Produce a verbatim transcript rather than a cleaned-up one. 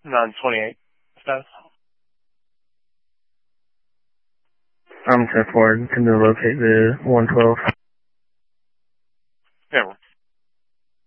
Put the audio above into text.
nine twenty-eight status. I'm ten four. Can you locate the one twelve?